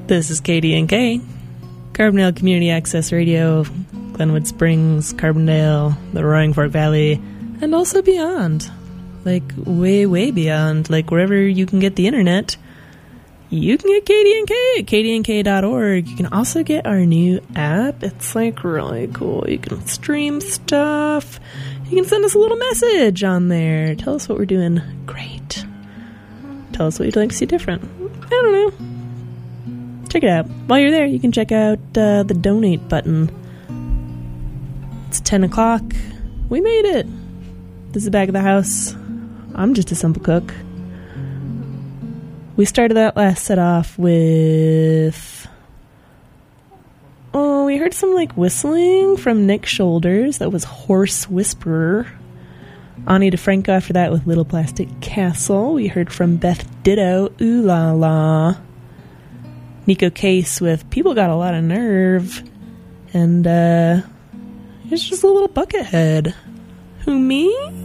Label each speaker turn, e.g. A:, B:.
A: This is KDNK, Carbondale Community Access Radio, Glenwood Springs, Carbondale, the Roaring Fork Valley, and also beyond. Like, way, way beyond. Like, wherever you can get the internet, you can get KDNK at kdnk.org. You can also get our new app. It's, like, really cool. You can stream stuff. You can send us a little message on there. Tell us what we're doing great. Tell us what you'd like to see different. I don't know. Check it out. While you're there, you can check out the donate button. It's 10 o'clock. We made it. This is the back of the house. I'm just a simple cook. We started that last set off with... Oh, we heard some, like, whistling from Nick Shoulders. That was Horse Whisperer. Ani DeFranco after that with Little Plastic Castle. We heard from Beth Ditto, Ooh La La. Nico Case with People Got a Lot of Nerve. And, it's just a little Buckethead. Who, me?